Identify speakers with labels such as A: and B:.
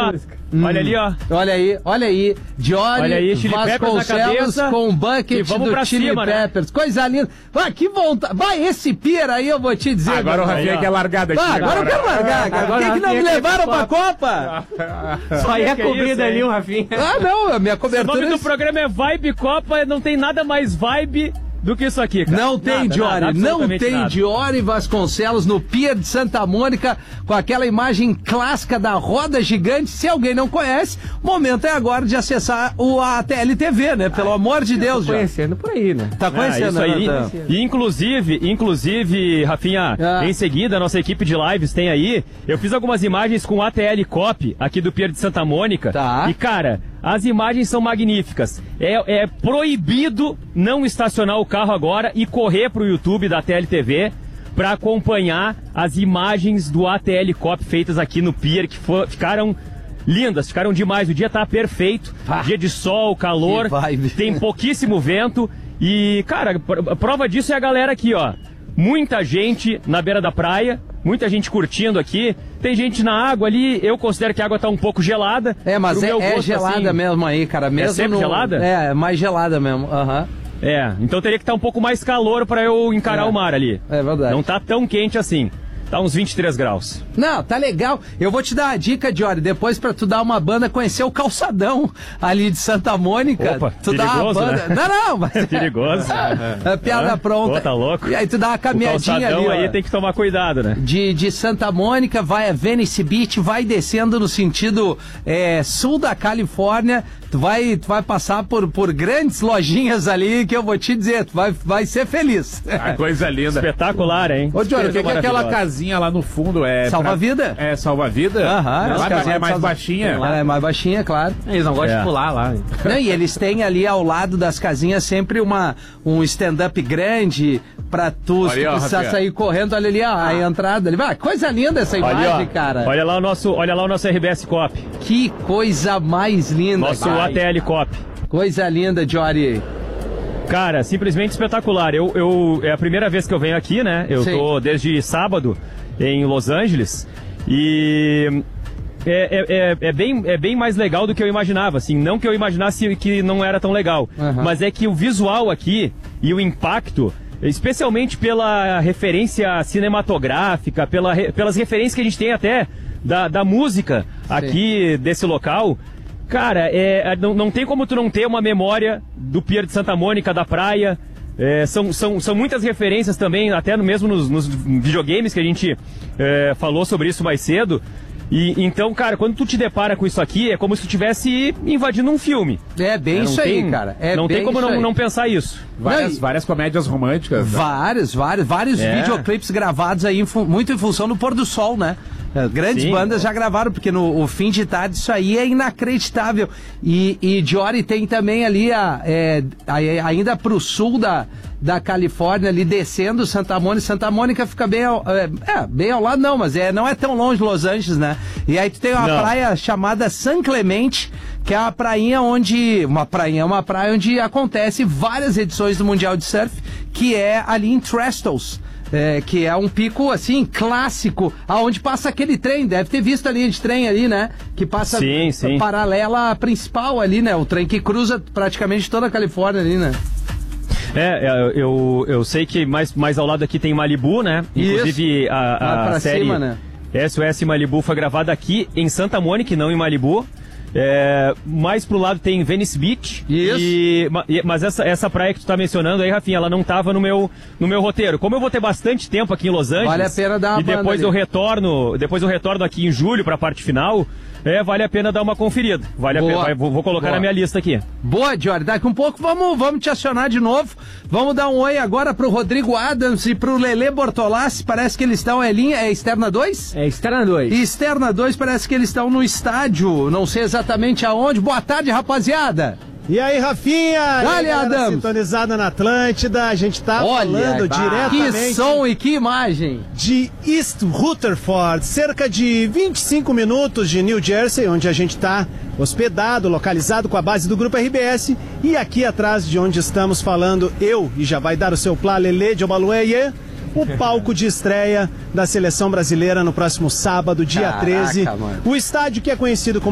A: ó. Olha ali, ó.
B: Olha aí. Jory
A: Chili Peppers na cabeça.
B: Com um bucket do Chili
A: cima,
B: Peppers. Né? Coisa linda. Vai, que vontade. Vai, esse pira aí eu vou te dizer.
C: Agora o Rafinha quer largar daqui.
B: Agora eu quero largar. Por que não me levaram pra Copa?
D: Só ia comida ali, o Rafinha.
B: Não, a minha cobertura...
A: O nome do programa é Vibe Copa, não tem nada mais vibe do que isso aqui, cara.
B: Não tem, Jory, não tem Jory Vasconcelos no Pier de Santa Mônica com aquela imagem clássica da roda gigante. Se alguém não conhece, o momento é agora de acessar a TLTV, né? Pelo amor de Deus,
D: Jory. Tá conhecendo por aí, né?
B: Tá conhecendo,
A: isso aí. E inclusive, Rafinha, em seguida, a nossa equipe de lives tem aí, eu fiz algumas imagens com o ATL Cop aqui do Pier de Santa Mônica.
B: Tá.
A: E, cara, as imagens são magníficas. É proibido não estacionar o carro agora e correr pro YouTube da TLTV para acompanhar as imagens do ATL Cop feitas aqui no Pier, que ficaram lindas, ficaram demais. O dia tá perfeito, dia de sol, calor, tem pouquíssimo vento e, cara, a prova disso é a galera aqui, ó. Muita gente na beira da praia, muita gente curtindo aqui. Tem gente na água ali, eu considero que a água tá um pouco gelada.
B: Mas é gelada assim, mesmo aí, cara. Mesmo
A: é sempre gelada?
B: É mais gelada mesmo.
A: Então teria que estar um pouco mais calor pra eu encarar o mar ali.
B: É verdade.
A: Não tá tão quente assim. Tá uns 23 graus.
B: Não, tá legal. Eu vou te dar a dica, Jory, depois pra tu dar uma banda, conhecer o Calçadão ali de Santa Mônica.
A: Opa,
B: tu dá uma banda.
A: Né?
B: Não, mas...
A: É perigoso.
B: É piada pronta.
A: Pô, tá louco?
B: E aí tu dá uma caminhadinha ali. O
A: Calçadão aí tem que tomar cuidado, né?
B: De Santa Mônica, vai a Venice Beach, vai descendo no sentido sul da Califórnia. Tu vai passar por grandes lojinhas ali que eu vou te dizer, tu vai ser feliz.
C: Coisa linda.
A: Espetacular, hein?
C: Ô, Jory, o que é aquela casinha lá no fundo?
B: Salva-vida?
C: É salva-vida? É mais baixinha.
B: Ela é mais baixinha, claro.
D: Eles não gostam de pular lá.
B: Não, e eles têm ali ao lado das casinhas sempre um stand-up grande pra tu precisar sair correndo. Olha ali, a entrada ali. Vai, coisa linda essa imagem, cara.
A: Olha lá o nosso RBS Cop.
B: Que coisa mais linda.
A: Nosso ATL Cop.
B: Coisa linda, Jory.
A: Cara, simplesmente espetacular. É a primeira vez que eu venho aqui, né? Eu tô desde sábado em Los Angeles e é bem mais legal do que eu imaginava, assim. Não que eu imaginasse que não era tão legal, mas é que o visual aqui e o impacto, especialmente pela referência cinematográfica, pelas referências que a gente tem até da música aqui desse local. Cara, não tem como tu não ter uma memória do Pier de Santa Mônica, da praia. São muitas referências também, até mesmo nos videogames que a gente falou sobre isso mais cedo. E então, cara, quando tu te depara com isso aqui, é como se tu estivesse invadindo um filme.
B: É bem isso aí, cara.
A: Não tem como não pensar isso.
C: Várias comédias românticas.
B: Vários videoclipes gravados aí, muito em função do pôr do sol, né? Grandes bandas já gravaram, porque no fim de tarde isso aí é inacreditável. E Jory tem também ali, ainda pro sul da Califórnia, ali descendo Santa Mônica. Santa Mônica fica bem ao lado, não, mas não é tão longe de Los Angeles, né? E aí tu tem uma praia chamada San Clemente, que é uma praia onde acontece várias edições do Mundial de Surf, que é ali em Trestles. Que é um pico, assim, clássico, aonde passa aquele trem, deve ter visto a linha de trem ali, né? Que passa paralela à principal ali, né? O trem que cruza praticamente toda a Califórnia ali, né?
A: Eu sei que mais ao lado aqui tem Malibu, né? Inclusive a série cima, né? SOS Malibu foi gravada aqui em Santa Mônica, não em Malibu. Mais pro lado tem Venice Beach. Mas essa praia que tu tá mencionando aí, Rafinha, ela não tava no meu roteiro. Como eu vou ter bastante tempo aqui em Los Angeles,
B: vale a pena dar uma
A: e depois eu retorno aqui em julho pra parte final, vale a pena dar uma conferida. Vou colocar na minha lista aqui.
B: Boa, Jory. Daqui um pouco vamos te acionar de novo. Vamos dar um oi agora pro Rodrigo Adams e pro Lelê Bortolassi. Parece que eles estão Externa 2?
D: É Externa 2.
B: Externa 2, parece que eles estão no estádio. Não sei exatamente aonde. Boa tarde, rapaziada.
E: E aí, Rafinha?
B: Olha, Adams.
E: Sintonizada na Atlântida, a gente tá falando diretamente...
B: Que som e que imagem!
E: De East Rutherford, cerca de 25 minutos de New Jersey, onde a gente tá hospedado, localizado com a base do Grupo RBS. E aqui atrás de onde estamos falando, e já vai dar o seu plá, Lelê de Obalueye, o palco de estreia da Seleção Brasileira no próximo sábado, dia 13. O estádio que é conhecido como